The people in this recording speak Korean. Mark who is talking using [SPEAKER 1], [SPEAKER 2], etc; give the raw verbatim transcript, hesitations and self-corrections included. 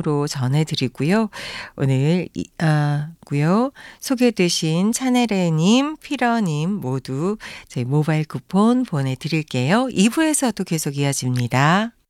[SPEAKER 1] 생방송으로 전해드리고요. 오늘 이 아 고요. 소개되신 차네레님, 피러님 모두 저희 모바일 쿠폰 보내드릴게요. 이 부에서도 계속 이어집니다.